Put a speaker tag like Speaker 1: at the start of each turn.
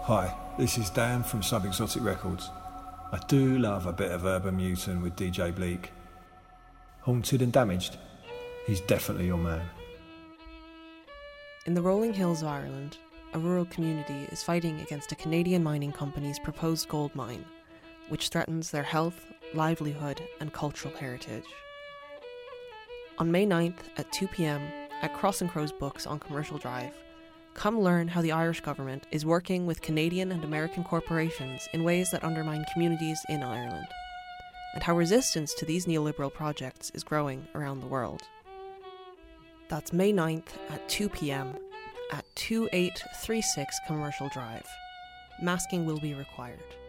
Speaker 1: Hi, this is Dan from Sub Exotic Records. I do love a bit of Urban Mutant with DJ Bleak. Haunted and Damaged? He's definitely your man.
Speaker 2: In the rolling hills of Ireland, a rural community is fighting against a Canadian mining company's proposed gold mine, which threatens their health, livelihood and cultural heritage. On May 9th at 2 p.m. at Cross and Crows Books on Commercial Drive, come learn how the Irish government is working with Canadian and American corporations in ways that undermine communities in Ireland, and how resistance to these neoliberal projects is growing around the world. That's May 9th at 2 p.m. at 2836 Commercial Drive. Masking will be required.